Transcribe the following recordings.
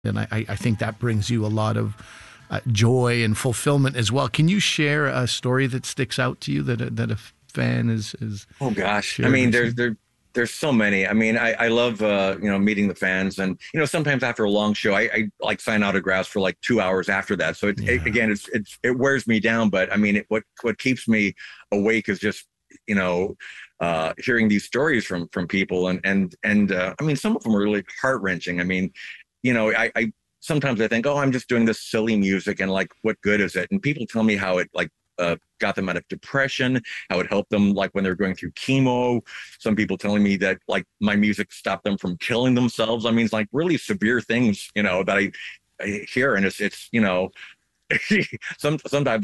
And I think that brings you a lot of joy and fulfillment as well. Can you share a story that sticks out to you that a fan is Oh gosh. I shared mean, recently? there's so many. I mean, I love meeting the fans, and sometimes after a long show, I like sign autographs for like 2 hours after that. So Yeah. again, it wears me down, but I mean, what keeps me awake is just you know hearing these stories from people, and I mean, some of them are really heart wrenching. I mean, I sometimes I think, oh, I'm just doing this silly music, and like, what good is it? And people tell me how it like got them out of depression, how it helped them like when they're going through chemo. Some people telling me that like my music stopped them from killing themselves. I mean, it's like really severe things, that I hear, and it's sometimes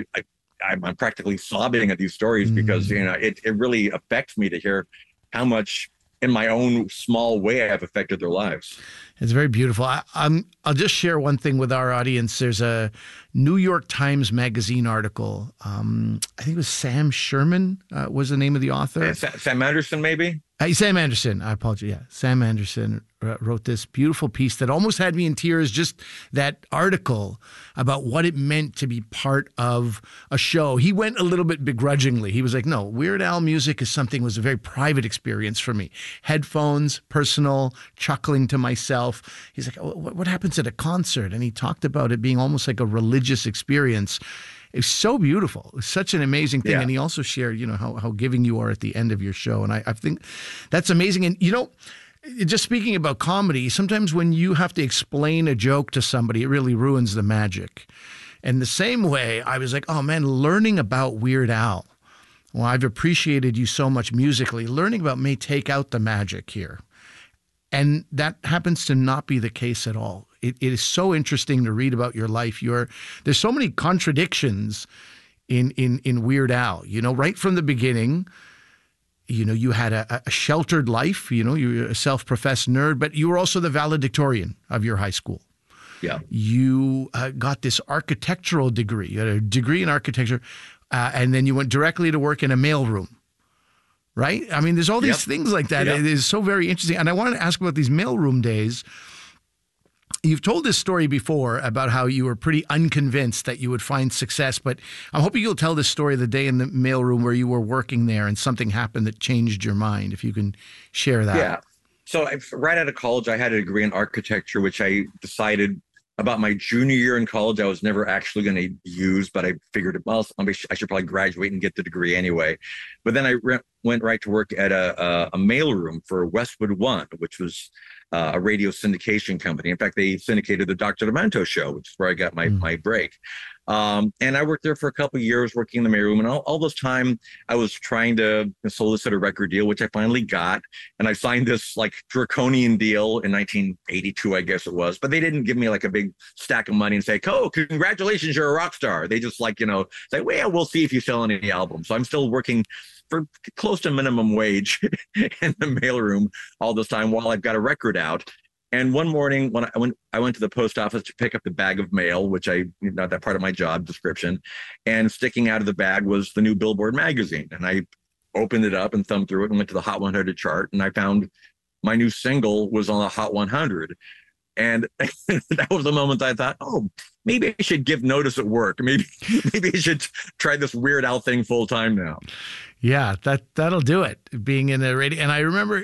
I'm practically sobbing at these stories because Mm. it really affects me to hear how much in my own small way I've affected their lives. It's very beautiful. I'll just share one thing with our audience. There's a New York Times Magazine article. I think it was Sam Sherman was the name of the author. Sam Anderson, maybe. Sam Anderson. I apologize. Yeah, Sam Anderson wrote this beautiful piece that almost had me in tears. Just that article about what it meant to be part of a show. He went a little bit begrudgingly. He was like, "No, Weird Al music is something was a very private experience for me. Headphones, personal, chuckling to myself." He's like, oh, "What happens at a concert?" And he talked about it being almost like a religious experience. It's so beautiful. It's such an amazing thing. Yeah. And he also shared, how giving you are at the end of your show. And I think that's amazing. And, just speaking about comedy, sometimes when you have to explain a joke to somebody, it really ruins the magic. And the same way, I was like, oh man, learning about Weird Al. Well, I've appreciated you so much musically. Learning about may take out the magic here. And that happens to not be the case at all. It is so interesting to read about your life. There's so many contradictions in Weird Al. Right from the beginning, you had a sheltered life. You're a self-professed nerd, but you were also the valedictorian of your high school. Yeah. You got this architectural degree. You had a degree in architecture, and then you went directly to work in a mailroom. Right? I mean, there's all Yep. these things like that. Yep. It is so very interesting. And I wanted to ask about these mailroom days. You've told this story before about how you were pretty unconvinced that you would find success, but I'm hoping you'll tell this story the day in the mailroom where you were working there and something happened that changed your mind, if you can share that. Yeah. So right out of college, I had a degree in architecture, which I decided about my junior year in college I was never actually going to use, but I figured, well, I should probably graduate and get the degree anyway. But then I went right to work at a mailroom for Westwood One, which was a radio syndication company. In fact, they syndicated the Dr. Demento show, which is where I got my break. And I worked there for a couple of years working in the mailroom. And all this time, I was trying to solicit a record deal, which I finally got. And I signed this like draconian deal in 1982, I guess it was. But they didn't give me like a big stack of money and say, "Oh, congratulations, you're a rock star." They just like, say, "Well, yeah, we'll see if you sell any albums." So I'm still working for close to minimum wage in the mailroom all this time while I've got a record out. And one morning when I went to the post office to pick up the bag of mail, which not that part of my job description, and sticking out of the bag was the new Billboard magazine. And I opened it up and thumbed through it and went to the Hot 100 chart. And I found my new single was on the Hot 100. And that was the moment I thought, oh, maybe I should give notice at work. Maybe I should try this Weird Al thing full time now. Yeah, that'll do it. Being in a radio, and I remember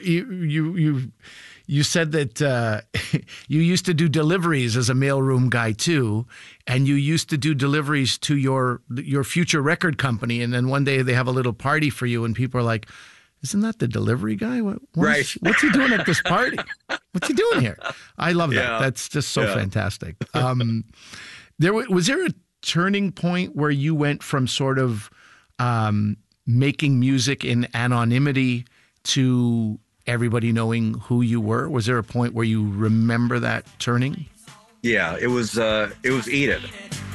you said that you used to do deliveries as a mailroom guy too, and you used to do deliveries to your future record company. And then one day they have a little party for you, and people are like, "Isn't that the delivery guy? Right. What's he doing at this party? What's he doing here?" I love that. Yeah. That's just so Yeah. fantastic. Was there a turning point where you went from sort of making music in anonymity to everybody knowing who you were? Was there a point where you remember that turning? Yeah, it was Eat It.